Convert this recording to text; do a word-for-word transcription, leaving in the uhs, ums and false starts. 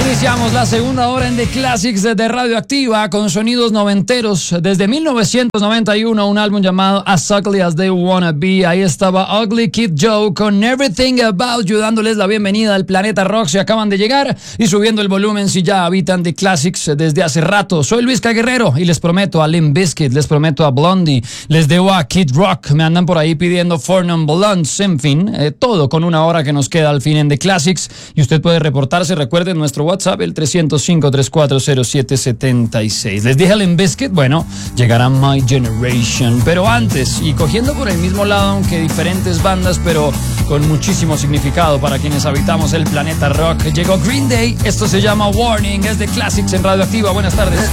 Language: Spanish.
Iniciamos la segunda hora en The Classics de Radioactiva con sonidos noventeros. Desde mil novecientos noventa y uno, un álbum llamado As Ugly As They Wanna Be. Ahí estaba Ugly Kid Joe con Everything About You, dándoles la bienvenida al Planeta Rock si acaban de llegar y subiendo el volumen si ya habitan The Classics desde hace rato. Soy Luis Guerrero y les prometo a Limp Bizkit, les prometo a Blondie, les debo a Kid Rock. Me andan por ahí pidiendo Four Non Blondes, en fin, eh, todo con una hora que nos queda al fin en The Classics. Y usted puede reportarse, recuerden nuestro WhatsApp, el tres cero cinco, tres cuatro cero siete siete seis. Les dije a Limp Bizkit, bueno, llegará My Generation. Pero antes, y cogiendo por el mismo lado, aunque diferentes bandas, pero con muchísimo significado para quienes habitamos el planeta rock, llegó Green Day. Esto se llama Warning, es de Classics en Radioactiva. Buenas tardes.